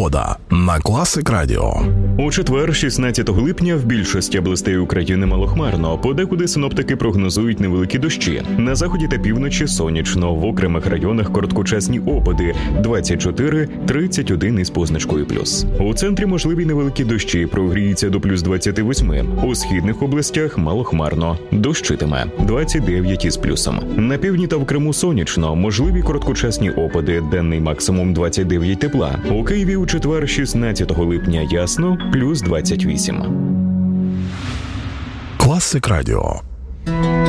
Погода на Класик Радіо. У четвер, 16 липня, в більшості областей України малохмарно. Подекуди синоптики прогнозують невеликі дощі. На заході та півночі сонячно, в окремих районах короткочасні опади 24-31 із позначкою плюс. У центрі можливі невеликі дощі, прогріється до плюс 28. У східних областях малохмарно, дощитиме 29 із плюсом. На півдні та в Криму сонячно, можливі короткочасні опади, денний максимум 29 тепла. У Києві у четвер, 16 липня ясно, плюс 28. Класик Радіо.